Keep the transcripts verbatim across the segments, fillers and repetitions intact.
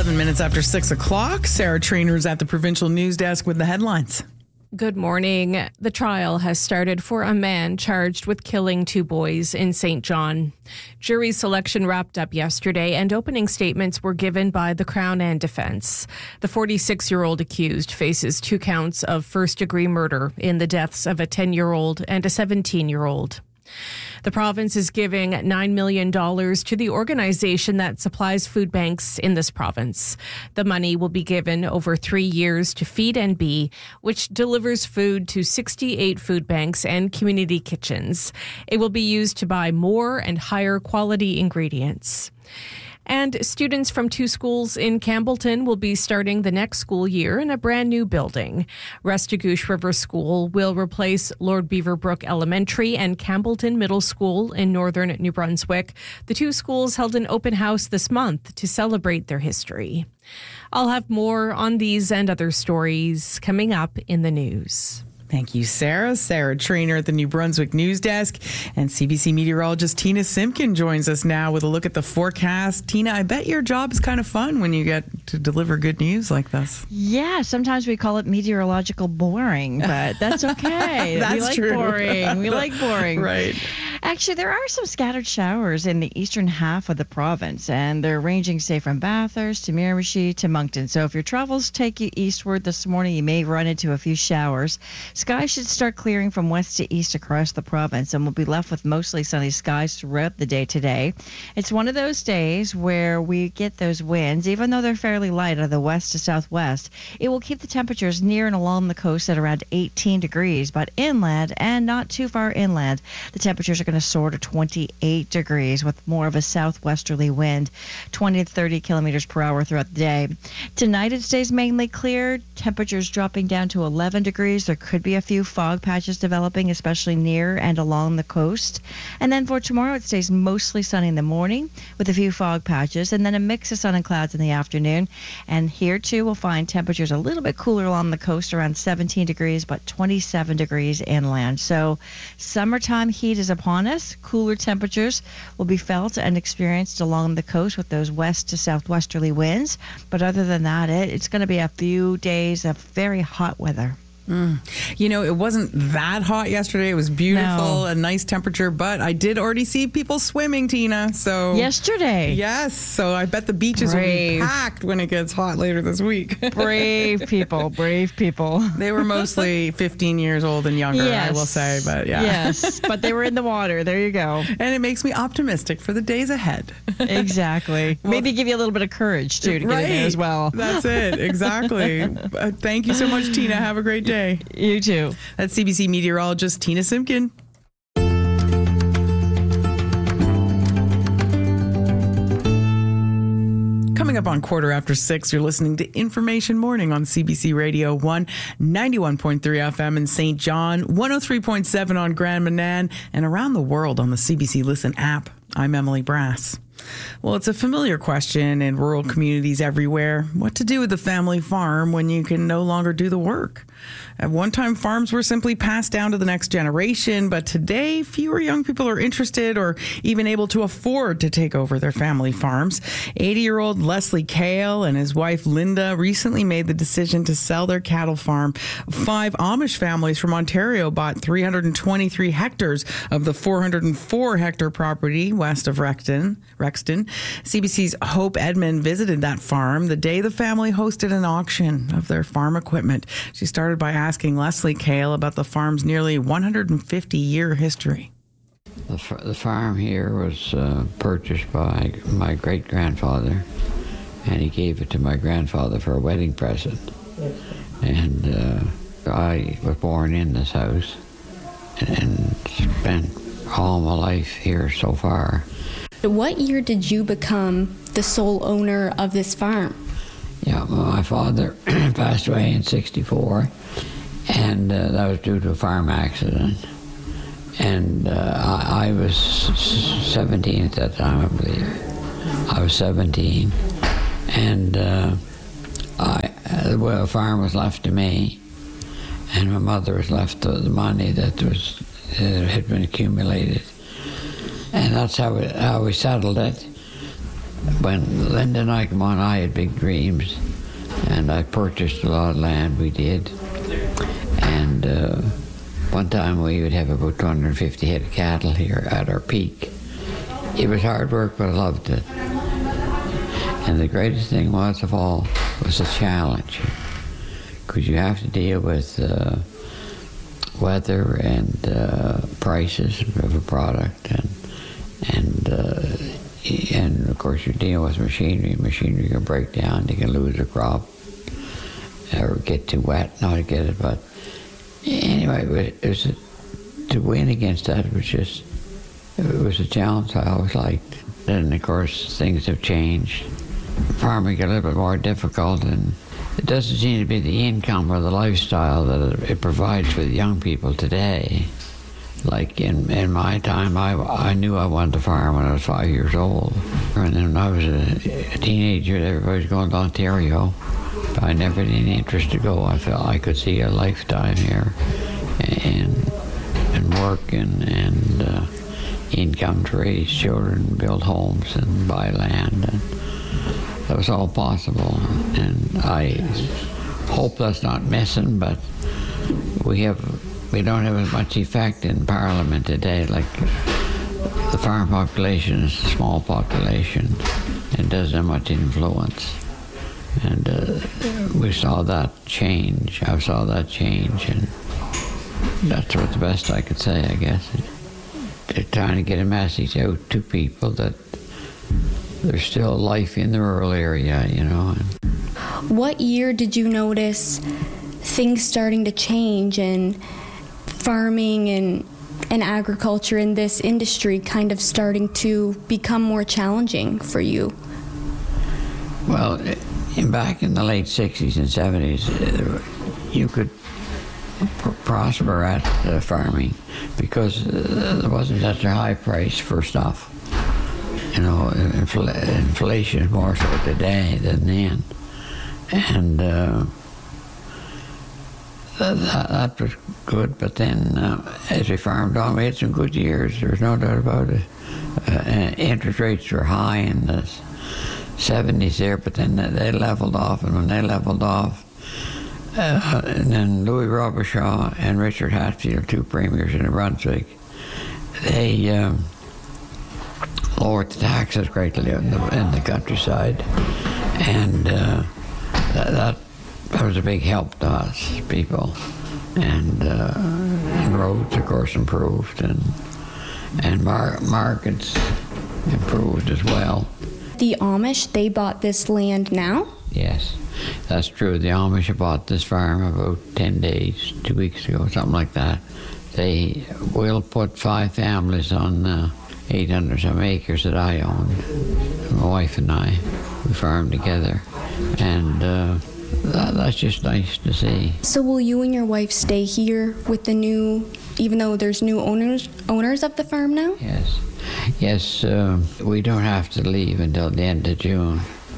eleven minutes after six o'clock. Sarah Trainer's at the Provincial News Desk with the headlines. Good morning. The trial has started for a man charged with killing two boys in Saint John. Jury selection wrapped up yesterday and opening statements were given by the Crown and defense. The forty-six-year-old accused faces two counts of first-degree murder in the deaths of a ten-year-old and a seventeen-year-old. The province is giving nine million dollars to the organization that supplies food banks in this province. The money will be given over three years to Feed N B, which delivers food to sixty-eight food banks and community kitchens. It will be used to buy more and higher quality ingredients. And students from two schools in Campbellton will be starting the next school year in a brand new building. Restigouche River School will replace Lord Beaverbrook Elementary and Campbellton Middle School in northern New Brunswick. The two schools held an open house this month to celebrate their history. I'll have more on these and other stories coming up in the news. Thank you, Sarah. Sarah Trainer at the New Brunswick News Desk. And C B C meteorologist Tina Simpkin joins us now with a look at the forecast. Tina, I bet your job is kind of fun when you get to deliver good news like this. Yeah, sometimes we call it meteorological boring, but that's okay. That's we like true. boring. We like boring. Right. Actually, there are some scattered showers in the eastern half of the province, and they're ranging, say, from Bathurst to Miramichi to Moncton. So if your travels take you eastward this morning, you may run into a few showers. Skies should start clearing from west to east across the province, and we'll be left with mostly sunny skies throughout the day today. It's one of those days where we get those winds, even though they're fairly light out of the west to southwest. It will keep the temperatures near and along the coast at around eighteen degrees, but inland and not too far inland, the temperatures are going to soar to twenty-eight degrees with more of a southwesterly wind, twenty to thirty kilometers per hour throughout the day. Tonight it stays mainly clear, temperatures dropping down to eleven degrees. There could be a few fog patches developing, especially near and along the coast. And then for tomorrow, it stays mostly sunny in the morning with a few fog patches, and then a mix of sun and clouds in the afternoon. And here, too, we'll find temperatures a little bit cooler along the coast, around seventeen degrees, but twenty-seven degrees inland. So summertime heat is upon us. Cooler temperatures will be felt and experienced along the coast with those west to southwesterly winds. But other than that, it, it's going to be a few days of very hot weather. Mm. You know, it wasn't that hot yesterday. It was beautiful, No. a nice temperature, but I did already see people swimming, Tina. So Yesterday. Yes. So I bet the beaches Brave. will be packed when it gets hot later this week. Brave people, brave people. They were mostly fifteen years old and younger, Yes. I will say, but yeah. Yes, but they were in the water. There you go. And it makes me optimistic for the days ahead. Exactly. Well, Maybe give you a little bit of courage, too, to right. get in there as well. That's it. Exactly. Uh, thank you so much, Tina. Have a great day. You too. That's C B C meteorologist Tina Simpkin. Coming up on quarter after six, you're listening to Information Morning on C B C Radio one, ninety-one point three F M in Saint John, one oh three point seven on Grand Manan, and around the world on the C B C Listen app. I'm Emily Brass. Well, it's a familiar question in rural communities everywhere. What to do with the family farm when you can no longer do the work? At one time, farms were simply passed down to the next generation, but today, fewer young people are interested or even able to afford to take over their family farms. eighty-year-old Leslie Kale and his wife Linda recently made the decision to sell their cattle farm. Five Amish families from Ontario bought three hundred twenty-three hectares of the four hundred four hectare property west of Rexton. Rexton. C B C's Hope Edmond visited that farm the day the family hosted an auction of their farm equipment. She started by asking Leslie Kale about the farm's nearly one hundred fifty year history. The, f- the farm here was uh, purchased by my great-grandfather, and he gave it to my grandfather for a wedding present. And uh, I was born in this house and spent all my life here so far. What year did you become the sole owner of this farm? Yeah, well, my father passed away in sixty-four, and uh, that was due to a farm accident. And uh, I, I was seventeen at that time, I believe. I was seventeen, and uh, I, uh, well, the farm was left to me, and my mother was left the, the money that was uh, had been accumulated. And that's how we, how we settled it. when Linda and I come on, I had big dreams, and I purchased a lot of land. We did, and uh, one time we would have about two hundred fifty head of cattle here at our peak. It was hard work, but I loved it. And the greatest thing was of all was the challenge, because you have to deal with uh, weather and uh, prices of a product, and and uh, and of course you're dealing with machinery. Machinery can break down, you can lose a crop, or get too wet not to get it. But anyway, it was a, to win against that. It was just it was a challenge I always liked. Then of course things have changed. Farming got a little bit more difficult, and it doesn't seem to be the income or the lifestyle that it provides for the young people today. Like in, in my time, I, I knew I wanted to farm when I was five years old. And then when I was a, a teenager, everybody was going to Ontario. But I never had any interest to go. I felt I could see a lifetime here, and and work and, and uh, income to raise children, build homes and buy land. And that was all possible. And I hope that's not missing, but we have we don't have as much effect in Parliament today. Like the farm population is a small population and doesn't have much influence. And uh, we saw that change. I saw that change, and that's what the best I could say, I guess. They're trying to get a message out to people that there's still life in the rural area, you know. What year did you notice things starting to change and farming and and agriculture in this industry kind of starting to become more challenging for you? Well, in, back in the late sixties and seventies, uh, you could pr- prosper at uh, farming because uh, there wasn't such a high price for stuff. You know, infl- inflation is more so today than then. And uh, that, that was good, but then uh, as we farmed on, we had some good years, there's no doubt about it. Uh, interest rates were high in the seventies there, but then they leveled off, and when they leveled off, uh, and then Louis Robichaud and Richard Hatfield, two premiers in New Brunswick, they um, lowered the taxes greatly in the, in the countryside, and uh, that, that that was a big help to us people, and, uh, and roads, of course, improved, and and mar- markets improved as well. The Amish, they bought this land now? Yes, that's true. The Amish bought this farm about ten days, two weeks ago, something like that. They will put five families on uh, eight hundred some acres that I own. My wife and I, we farm together, and uh, that, that's just nice to see. So will you and your wife stay here with the new, even though there's new owners owners of the farm now? Yes. Yes, uh, we don't have to leave until the end of June.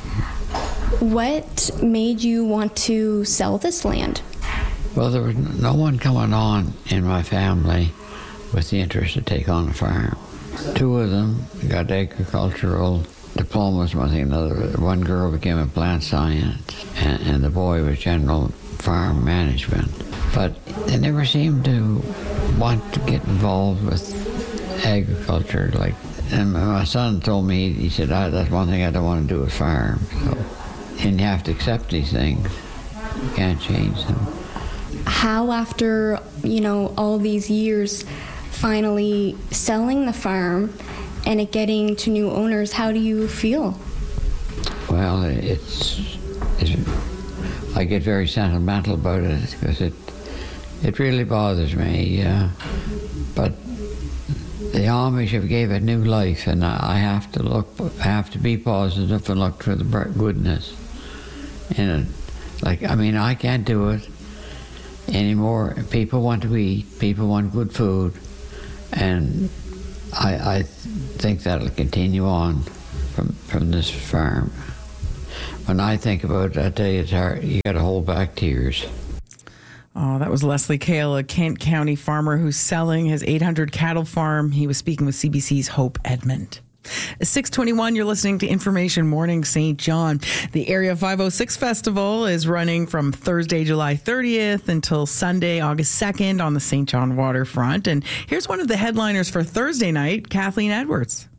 What made you want to sell this land? Well, there was no one coming on in my family with the interest to take on a farm. Two of them got agricultural diplomas, one thing another. One girl became a plant science, and, and the boy was general farm management. But they never seemed to want to get involved with agriculture. Like, and my son told me, he said, oh, that's one thing I don't want to do is farm. So, and you have to accept these things. You can't change them. How, after, you know, all these years, finally selling the farm and it getting to new owners, how do you feel? Well, it's, it's I get very sentimental about it because it it really bothers me. Uh, but the Amish have gave it new life, and I have to look, I have to be positive and look for the goodness in it. Like, I mean, I can't do it anymore. People want to eat, people want good food, and I, I think that'll continue on from from this farm. When I think about it, I tell you, it's hard. You got to hold back tears. Oh, that was Leslie Kale, a Kent County farmer who's selling his eight hundred cattle farm. He was speaking with C B C's Hope Edmond. six twenty-one, you're listening to Information Morning Saint John. The Area five oh six Festival is running from Thursday, July thirtieth until Sunday, August second on the Saint John waterfront. And here's one of the headliners for Thursday night, Kathleen Edwards.